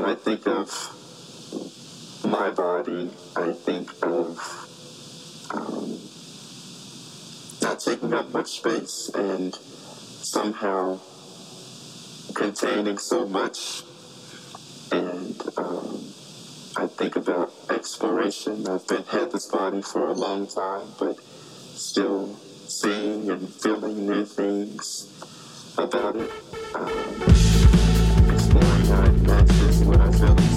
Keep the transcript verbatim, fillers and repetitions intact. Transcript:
when I think of my body, I think of um, not taking up much space and somehow containing so much. And um, I think about exploration. I've been had this body for a long time, but still seeing and feeling new things about it. Um, exploring how it matches what I feel inside.